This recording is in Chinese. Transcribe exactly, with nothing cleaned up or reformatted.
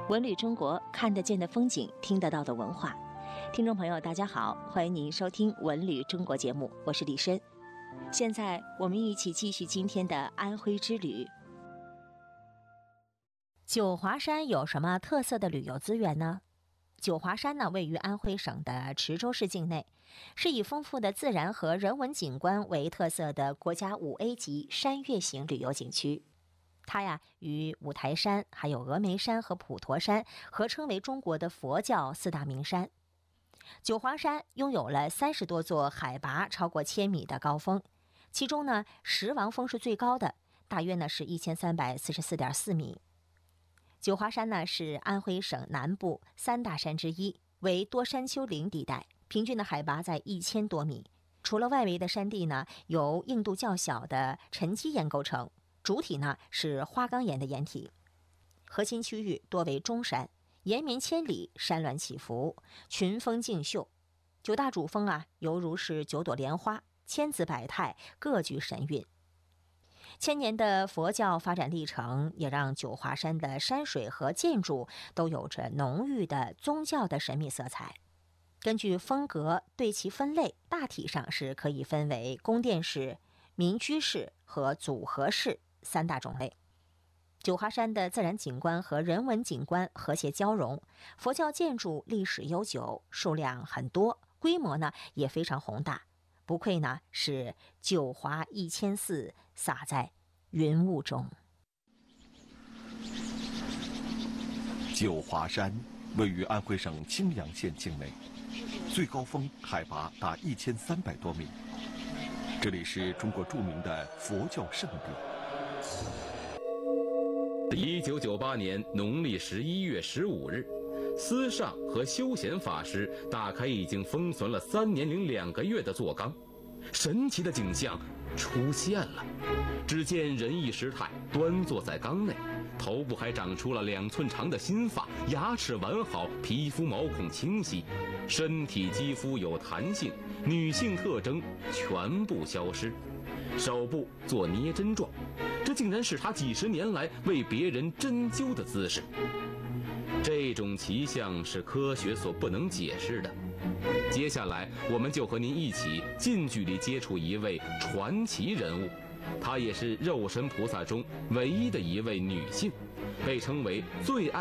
文旅中国，看得见的风景，听得到的文化。听众朋友，大家好，欢迎您收听《文旅中国》节目，我是李申。现在我们一起继续今天的安徽之旅。九华山有什么特色的旅游资源呢？九华山呢，位于安徽省的池州市境内，是以丰富的自然和人文景观为特色的国家五 A 级山岳型旅游景区。它呀，与五台山、还有峨眉山和普陀山合称为中国的佛教四大名山。九华山拥有了三十多座海拔超过千米的高峰，其中呢，石王峰是最高的，大约呢是一千三百四十四点四米。九华山呢是安徽省南部三大山之一，为多山丘陵地带，平均的海拔在一千多米。除了外围的山地呢，由硬度较小的沉积岩构成。主体呢是花岗岩的岩体，核心区域多为中山，延绵千里，山峦起伏，群峰竞秀。九大主峰啊，犹如是九朵莲花，千姿百态，各具神韵。千年的佛教发展历程，也让九华山的山水和建筑都有着浓郁的宗教的神秘色彩。根据风格对其分类，大体上是可以分为宫殿式、民居式和组合式三大种类。九华山的自然景观和人文景观和谐交融，佛教建筑历史悠久，数量很多，规模呢也非常宏大，不愧呢是九华一千寺洒在云雾中。 九华山位于安徽省青阳县境内，最高峰海拔达一千三百多米，这里是中国著名的佛教圣地。 一九九八年农历十一月十五日，司上和休闲法师打开已经封存了三年零两个月的座缸，神奇的景象出现了。只见仁义师太端坐在缸内，头部还长出了两寸长的新发，牙齿完好，皮肤毛孔清晰，身体肌肤有弹性，女性特征全部消失，手部做捏针状，这竟然是她几十年来为别人针灸的姿势。这种奇象是科学所不能解释的。接下来，我们就和您一起近距离接触一位传奇人物，她也是肉身菩萨中唯一的一位女性，被称为最爱